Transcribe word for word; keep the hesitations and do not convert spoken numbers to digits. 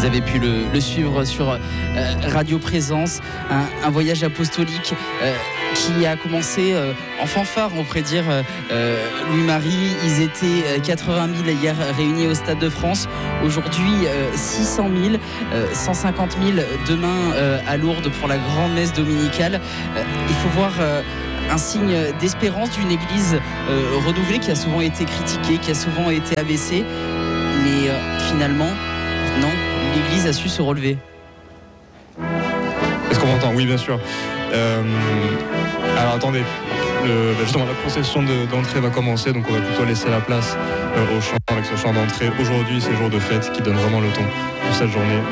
avez pu le, le suivre sur euh, Radio Présence, un, un voyage apostolique euh, qui a commencé euh, en fanfare, on pourrait dire, euh, Louis-Marie. Ils étaient quatre-vingt mille hier réunis au Stade de France. Aujourd'hui, euh, six cent mille, euh, cent cinquante mille demain euh, à Lourdes pour la grande messe dominicale. Euh, il faut voir euh, un signe d'espérance d'une église euh, renouvelée qui a souvent été critiquée, qui a souvent été abaissée. Mais euh, finalement, non, l'église a su se relever. Est-ce qu'on m'entend ? Oui, bien sûr. Euh, alors attendez, le, bah justement la procession de, d'entrée va commencer, donc on va plutôt laisser la place euh, au chant avec ce chant d'entrée. Aujourd'hui, c'est jour de fête qui donne vraiment le ton pour cette journée.